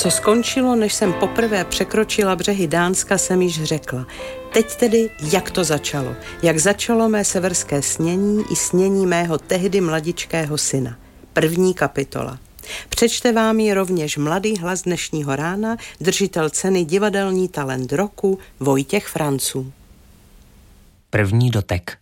Co skončilo, než jsem poprvé překročila břehy Dánska, jsem již řekla. Teď tedy, jak to začalo. Jak začalo mé severské snění i snění mého tehdy mladičkého syna. 1. kapitola. Přečte vám ji rovněž mladý hlas dnešního rána, držitel ceny Divadelní talent roku Vojtěch Franců. 1. dotek.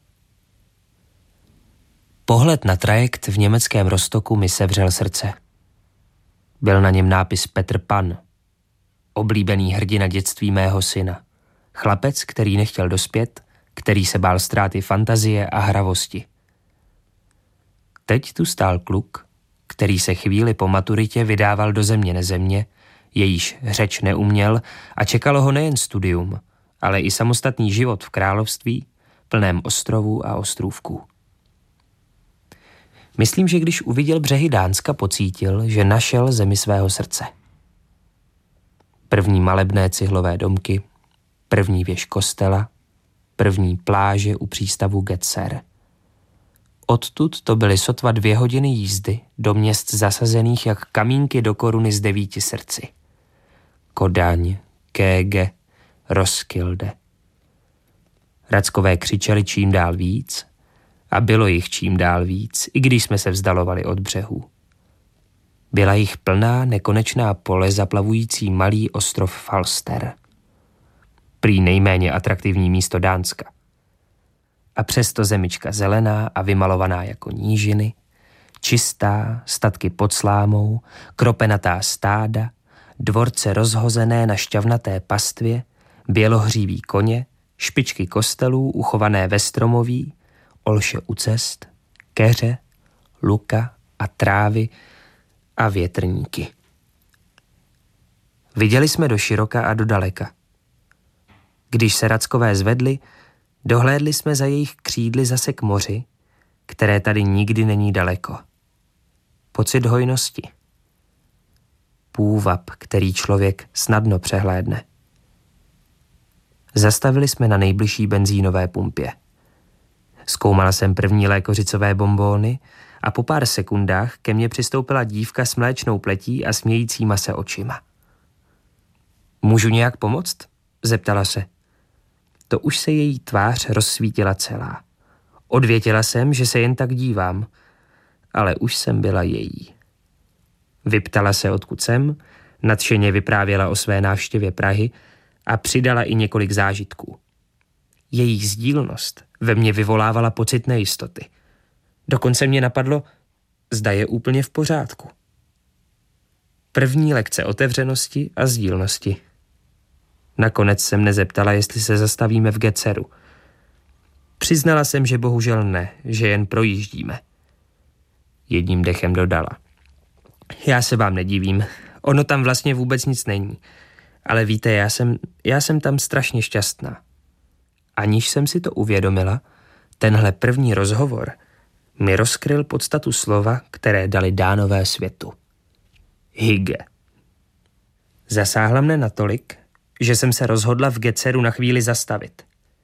Pohled na trajekt v německém Rostocku mi sevřel srdce. Byl na něm nápis Petr Pan, oblíbený hrdina dětství mého syna. Chlapec, který nechtěl dospět, který se bál ztráty fantazie a hravosti. Teď tu stál kluk, který se chvíli po maturitě vydával do země nezemě, jejíž řeč neuměl a čekalo ho nejen studium, ale i samostatný život v království, plném ostrovů a ostrůvků. Myslím, že když uviděl břehy Dánska, pocítil, že našel zemi svého srdce. První malebné cihlové domky, první věž kostela, první pláže u přístavu Getzer. Odtud to byly sotva 2 hodiny jízdy do měst zasazených jak kamínky do koruny z 9 srdci. Kodaň, Kége, Roskilde. Rackové křičeli čím dál víc a bylo jich čím dál víc, i když jsme se vzdalovali od břehů. Byla jich plná nekonečná pole zaplavující malý ostrov Falster. Prý nejméně atraktivní místo Dánska. A přesto zemička zelená a vymalovaná jako nížiny, čistá, statky pod slámou, kropenatá stáda, dvorce rozhozené na šťavnaté pastvě, bělohříví koně, špičky kostelů uchované ve stromoví, olše u cest, keře, luka a trávy a větrníky. Viděli jsme do široka a do daleka. Když se Rackové zvedli, dohlédli jsme za jejich křídly zase k moři, které tady nikdy není daleko. Pocit hojnosti. Půvab, který člověk snadno přehlédne. Zastavili jsme na nejbližší benzínové pumpě. Zkoumala jsem první lékořicové bonbóny a po pár sekundách ke mně přistoupila dívka s mléčnou pletí a smějícíma se očima. Můžu nějak pomoct? Zeptala se. To už se její tvář rozsvítila celá. Odvětila jsem, že se jen tak dívám, ale už jsem byla její. Vyptala se, odkud jsem, nadšeně vyprávěla o své návštěvě Prahy a přidala i několik zážitků. Její sdílnost ve mně vyvolávala pocit nejistoty. Dokonce mě napadlo, zda je úplně v pořádku. První lekce otevřenosti a sdílnosti. Nakonec jsem nezeptala, jestli se zastavíme v Getzeru. Přiznala jsem, že bohužel ne, že jen projíždíme. Jedním dechem dodala. Já se vám nedivím, ono tam vlastně vůbec nic není. Ale víte, já jsem tam strašně šťastná. Aniž jsem si to uvědomila, tenhle první rozhovor mi rozkryl podstatu slova, které dali Dánové světu. Hygge. Zasáhla mne natolik, že jsem se rozhodla v Getzeru na chvíli zastavit.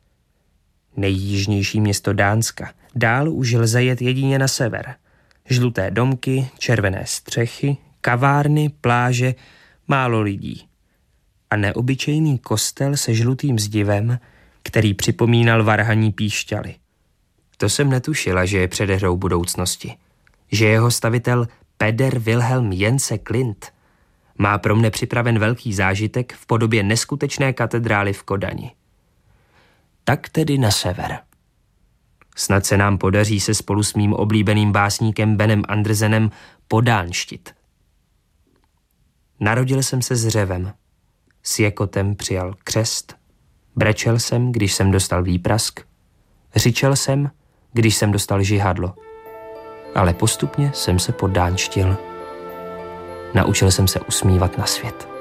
Nejjižnější město Dánska, dál už lze jet jedině na sever. Žluté domky, červené střechy, kavárny, pláže, málo lidí. A neobyčejný kostel se žlutým zdivem, který připomínal varhaní píšťaly. To jsem netušila, že je předehrou budoucnosti. Že jeho stavitel Peder Wilhelm Jense Klint má pro mne připraven velký zážitek v podobě neskutečné katedrály v Kodani. Tak tedy na sever. Snad se nám podaří se spolu s mým oblíbeným básníkem Benem Andersenem podánštit. Narodil jsem se s řevem. S jekotem přijal křest. Brečel jsem, když jsem dostal výprask. Řičel jsem, když jsem dostal žihadlo. Ale postupně jsem se podánštil. Naučil jsem se usmívat na svět.